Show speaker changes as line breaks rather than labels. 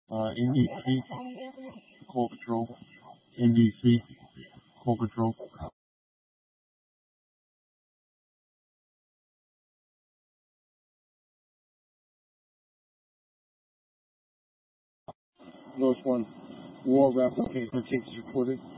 NBC, Call Patrol, NBC, Call Patrol. Those one, war replicator tapes recorded.